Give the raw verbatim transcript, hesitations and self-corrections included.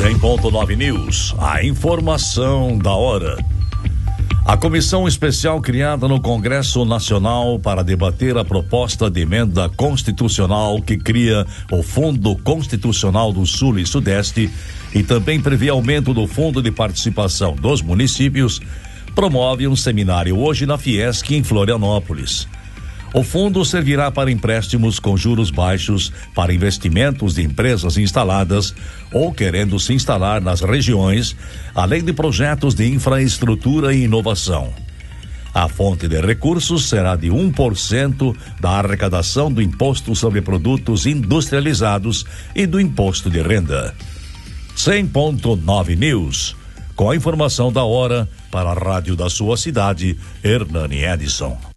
cem ponto nove News, a informação da hora. A comissão especial criada no Congresso Nacional para debater a proposta de emenda constitucional que cria o Fundo Constitucional do Sul e Sudeste e também prevê aumento do Fundo de Participação dos Municípios, promove um seminário hoje na Fiesc em Florianópolis. O fundo servirá para empréstimos com juros baixos para investimentos de empresas instaladas ou querendo se instalar nas regiões, além de projetos de infraestrutura e inovação. A fonte de recursos será de um por cento da arrecadação do Imposto sobre Produtos Industrializados e do Imposto de Renda. cem ponto nove News, com a informação da hora para a rádio da sua cidade, Hernani Edison.